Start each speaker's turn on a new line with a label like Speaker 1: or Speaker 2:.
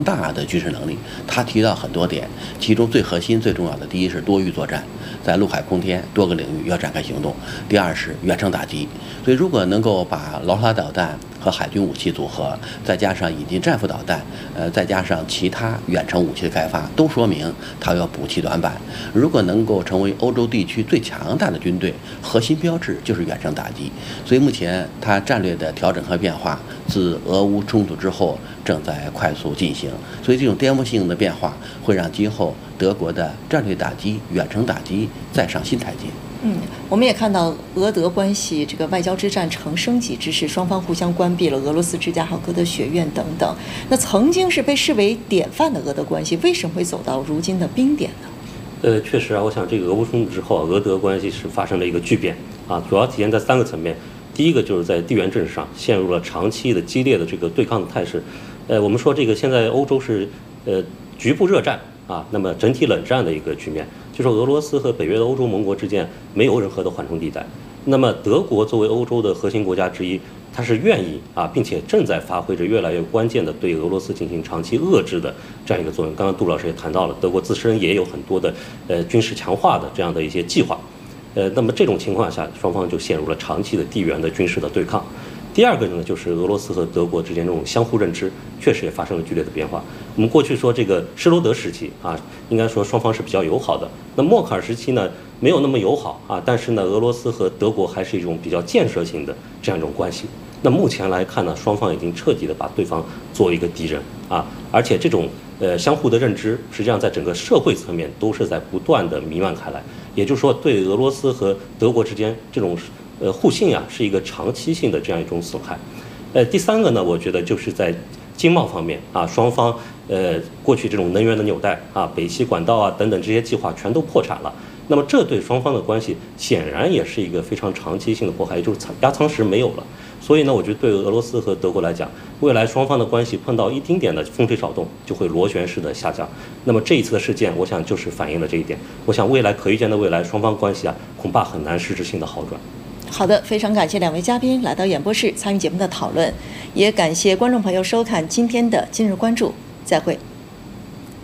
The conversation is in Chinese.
Speaker 1: 大的军事能力，他提到很多点，其中最核心、最重要的，第一是多域作战，在陆海空天多个领域要展开行动；第二是远程打击。所以，如果能够把劳拉导弹和海军武器组合，再加上引进战斧导弹，再加上其他远程武器的开发，都说明它要补齐短板。如果能够成为欧洲地区最强大的军队，核心标志就是远程打击。所以，目前它战略的调整和变化，自俄乌冲突之后正在快速进行。所以这种颠覆性的变化会让今后德国的战略打击、远程打击再上新台阶。
Speaker 2: 我们也看到俄德关系这个外交之战呈升级之势，双方互相关闭了俄罗斯芝加哥的学院等等。那曾经是被视为典范的俄德关系，为什么会走到如今的冰点呢？
Speaker 3: 确实啊，我想这个俄乌冲突之后啊，俄德关系是发生了一个巨变啊，主要体现在3个层面。第一个就是在地缘政治上陷入了长期的激烈的这个对抗的态势。我们说这个现在欧洲是局部热战啊，那么整体冷战的一个局面，就是俄罗斯和北约的欧洲盟国之间没有任何的缓冲地带。那么德国作为欧洲的核心国家之一，它是愿意啊，并且正在发挥着越来越关键的对俄罗斯进行长期遏制的这样一个作用。刚刚杜老师也谈到了，德国自身也有很多的军事强化的这样的一些计划。那么这种情况下，双方就陷入了长期的地缘的军事的对抗。第二个呢，就是俄罗斯和德国之间这种相互认知，确实也发生了剧烈的变化。我们过去说这个施罗德时期啊，应该说双方是比较友好的。那默克尔时期呢，没有那么友好啊，但是呢，俄罗斯和德国还是一种比较建设性的这样一种关系。那目前来看呢，双方已经彻底的把对方作为一个敌人啊，而且这种相互的认知，实际上在整个社会层面都是在不断的弥漫开来。也就是说，对俄罗斯和德国之间这种互信啊，是一个长期性的这样一种损害。第3个呢，我觉得就是在经贸方面啊，双方过去这种能源的纽带啊，北溪管道啊等等这些计划全都破产了。那么这对双方的关系显然也是一个非常长期性的迫害，也就是压舱石没有了。所以呢，我觉得对俄罗斯和德国来讲，未来双方的关系碰到一丁点的风吹草动，就会螺旋式的下降。那么这一次的事件，我想就是反映了这一点。我想未来可预见的未来，双方关系啊，恐怕很难实质性的好转。
Speaker 2: 好的，非常感谢2位嘉宾来到演播室参与节目的讨论，也感谢观众朋友收看今天的今日关注，再会。